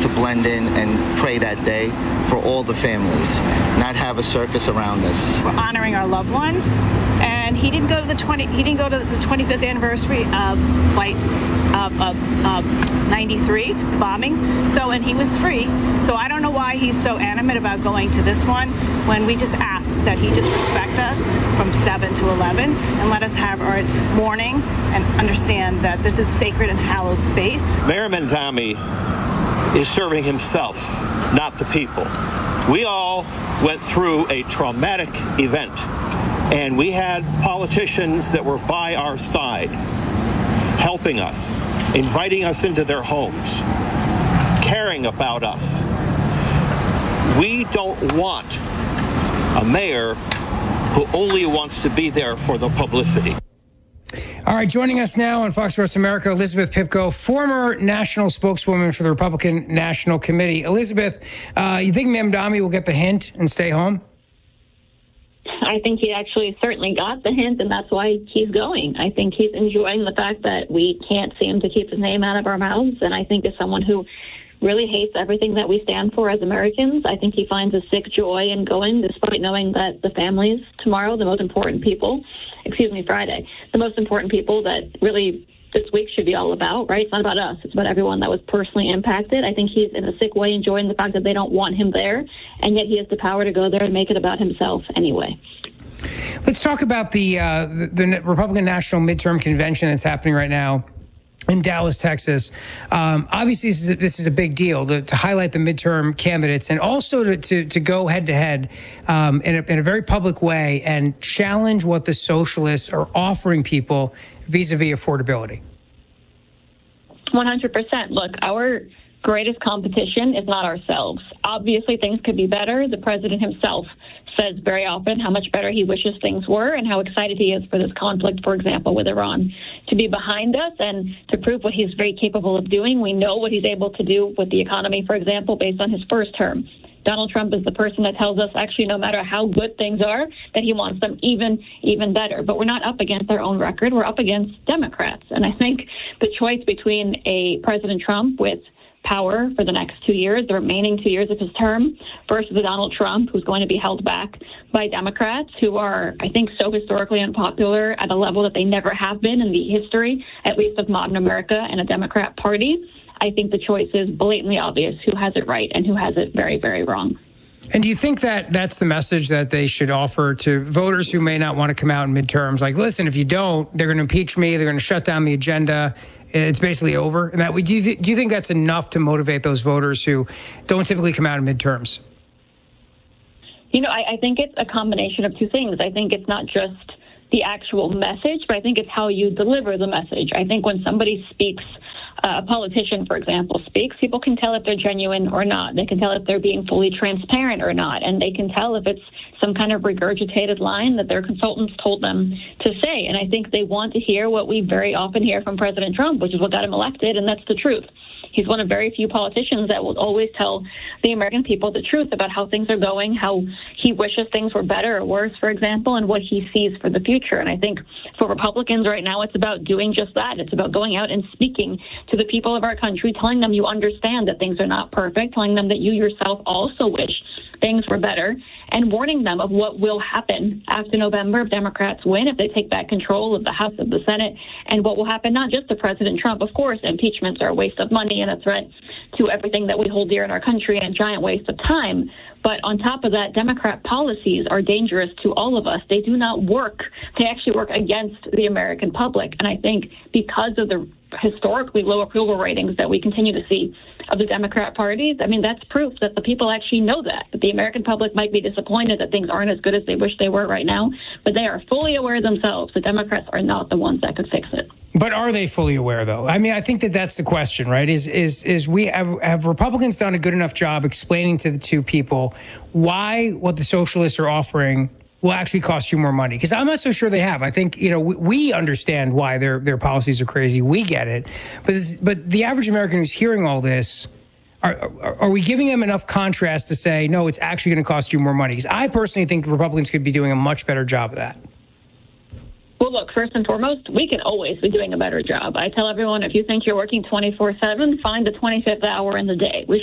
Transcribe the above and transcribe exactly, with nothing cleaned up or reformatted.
to blend in and pray that day for all the families, not have a circus around us. We're honoring our loved ones, and he didn't go to the twenty. He didn't go to the twenty-fifth anniversary of flight of, of, of ninety-three, the bombing. So, and he was free. So I don't know why he's so animate about going to this one when we just ask that he just respect us from seven to eleven and let us have our morning and understand that this is sacred and hallowed space. Mayor Mamdani is serving himself, not the people. We all went through a traumatic event, and we had politicians that were by our side, helping us, inviting us into their homes, caring about us. We don't want a mayor who only wants to be there for the publicity. All right, joining us now on Fox Sports America, Elizabeth Pipko, former national spokeswoman for the Republican National Committee. Elizabeth, uh, you think Mamdani will get the hint and stay home? I think he actually certainly got the hint, and that's why he's going. I think he's enjoying the fact that we can't seem to keep his name out of our mouths, and I think as someone who really hates everything that we stand for as Americans, I think he finds a sick joy in going, despite knowing that the families tomorrow, the most important people, excuse me, Friday, the most important people that really this week should be all about, right? It's not about us. It's about everyone that was personally impacted. I think he's in a sick way enjoying the fact that they don't want him there, and yet he has the power to go there and make it about himself anyway. Let's talk about the, uh, the, the Republican National Midterm Convention that's happening right now in Dallas, Texas. Um, obviously, this is, a, this is a big deal to, to highlight the midterm candidates and also to, to, to go head-to-head um, in, a, in a very public way and challenge what the socialists are offering people vis-a-vis affordability. one hundred percent. Look, our greatest competition is not ourselves. Obviously, things could be better. The president himself says very often how much better he wishes things were and how excited he is for this conflict, for example, with Iran, to be behind us and to prove what he's very capable of doing. We know what he's able to do with the economy, for example, based on his first term. Donald Trump is the person that tells us, actually, no matter how good things are, that he wants them even, even better. But we're not up against our own record. We're up against Democrats. And I think the choice between a President Trump with power for the next two years, the remaining two years of his term, versus a Donald Trump who's going to be held back by Democrats who are, I think, so historically unpopular at a level that they never have been in the history, at least of modern America and a Democrat Party. I think the choice is blatantly obvious who has it right and who has it very, very wrong. And do you think that that's the message that they should offer to voters who may not want to come out in midterms? Like, listen, if you don't, they're going to impeach me. They're going to shut down the agenda. It's basically over. And that, do you th- do you think that's enough to motivate those voters who don't typically come out in midterms? You know, I, I think it's a combination of two things. I think it's not just the actual message, but I think it's how you deliver the message. I think when somebody speaks, uh, a politician, for example, speaks, people can tell if they're genuine or not. They can tell if they're being fully transparent or not. And they can tell if it's some kind of regurgitated line that their consultants told them to say. And I think they want to hear what we very often hear from President Trump, which is what got him elected, and that's the truth. He's one of very few politicians that will always tell the American people the truth about how things are going, how he wishes things were better or worse, for example, and what he sees for the future. And I think for Republicans right now, it's about doing just that. It's about going out and speaking to the people of our country, telling them you understand that things are not perfect, telling them that you yourself also wish things were better, and warning them of what will happen after November if Democrats win, if they take back control of the House, of the Senate, and what will happen not just to President Trump. Of course, impeachments are a waste of money and a threat to everything that we hold dear in our country and a giant waste of time. But on top of that, Democrat policies are dangerous to all of us. They do not work. They actually work against the American public. And I think because of the historically low approval ratings that we continue to see of the Democrat Party, I mean, that's proof that the people actually know that, that the American public might be disappointed that things aren't as good as they wish they were right now, but they are fully aware themselves that Democrats are not the ones that could fix it. But are they fully aware, though? I mean, I think that that's the question, right? Is is is we have, have Republicans done a good enough job explaining to the two people why what the socialists are offering will actually cost you more money? Because I'm not so sure they have. I think, you know, we, we understand why their their policies are crazy. We get it. But this, but the average American who's hearing all this, are, are, are we giving them enough contrast to say, no, it's actually going to cost you more money? Because I personally think the Republicans could be doing a much better job of that. Well, look, first and foremost, we can always be doing a better job. I tell everyone, if you think you're working twenty-four seven, find the twenty-fifth hour in the day. We